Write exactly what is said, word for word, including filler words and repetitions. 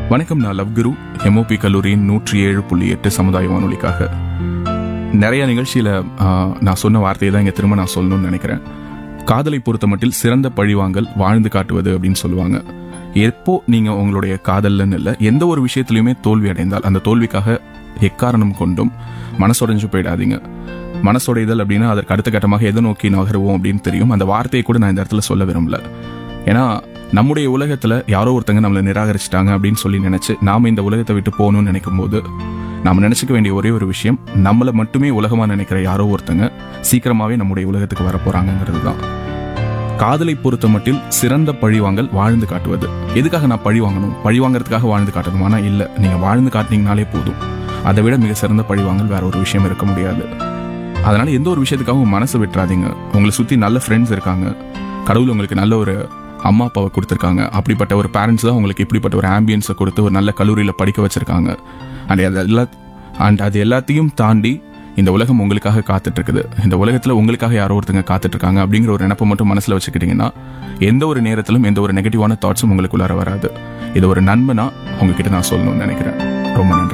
வணக்கம். நான் லவ் குரு, எம்ஓபி கல்லூரியின் நூற்றி ஏழு புள்ளி எட்டு சமுதாய வானொலிக்காக. நிறைய நிகழ்ச்சியில ஆஹ், நான் சொன்ன வார்த்தையை தான் இங்க திரும்ப நான் சொல்லணும்னு நினைக்கிறேன். காதலை பொறுத்த மட்டில் சிறந்த பழிவாங்கல் வாழ்ந்து காட்டுவது அப்படின்னு சொல்லுவாங்க. எப்போ நீங்க உங்களுடைய காதல்னு இல்லை, எந்த ஒரு விஷயத்திலையுமே தோல்வி அடைந்தால் அந்த தோல்விக்காக எக்காரணம் கொண்டும் மனசுடைஞ்சு போயிடாதீங்க. மனசுடைதல் அப்படின்னா அதற்கு அடுத்த கட்டமாக எதை நோக்கி நகருவோம் அப்படின்னு தெரியும். அந்த வார்த்தையை கூட நான் இந்த இடத்துல சொல்ல விரும்பல. ஏன்னா நம்முடைய உலகத்துல யாரோ ஒருத்தங்க நம்மளை நிராகரிச்சிட்டாங்க அப்படின்னு சொல்லி நினைச்சு நாம இந்த உலகத்தை விட்டு போகணும்னு நினைக்கும் போது நாம நினைச்சுக்க வேண்டிய ஒரே ஒரு விஷயம், நம்மளை மட்டுமே உலகமா நினைக்கிற யாரோ ஒருத்தங்க சீக்கிரமாவே நம்முடைய உலகத்துக்கு வரப்போறாங்கிறது தான். காதலை பொறுத்த மட்டில் சிறந்த பழிவாங்கல் வாழ்ந்து காட்டுவது. எதுக்காக நான் பழி வாங்கணும்? பழி வாங்கறதுக்காக வாழ்ந்து காட்டணுமானா இல்ல. நீங்க வாழ்ந்து காட்டினீங்கனாலே போதும். அதை விட மிக சிறந்த பழிவாங்கல் வேற ஒரு விஷயம் இருக்க முடியாது. அதனால எந்த ஒரு விஷயத்துக்காகவும் மனசு விட்டுறாதீங்க. உங்களை சுத்தி நல்ல ஃப்ரெண்ட்ஸ் இருக்காங்க. கடவுள் உங்களுக்கு நல்ல ஒரு அம்மா அப்பாவை கொடுத்துருக்காங்க. அப்படிப்பட்ட ஒரு பேரண்ட்ஸ் தான் உங்களுக்கு இப்படிப்பட்ட ஒரு ஆம்பியன்ஸை கொடுத்து ஒரு நல்ல கல்லூரியில் படிக்க வச்சிருக்காங்க. அண்ட் அது எல்லா அண்ட் அது எல்லாத்தையும் தாண்டி இந்த உலகம் உங்களுக்காக காத்துட்டு இருக்குது. இந்த உலகத்தில் உங்களுக்காக யாரோ ஒருத்தங்க காத்துட்டு இருக்காங்க அப்படிங்கிற ஒரு நினைப்பை மட்டும் மனசில் வச்சுக்கிட்டீங்கன்னா எந்த ஒரு நேரத்திலும் எந்த ஒரு நெகட்டிவான தாட்ஸும் உங்களுக்குள்ளார வராது. இது ஒரு நன்மைனா உங்ககிட்ட நான் சொல்லணும்னு நினைக்கிறேன். ரொம்ப நன்றி.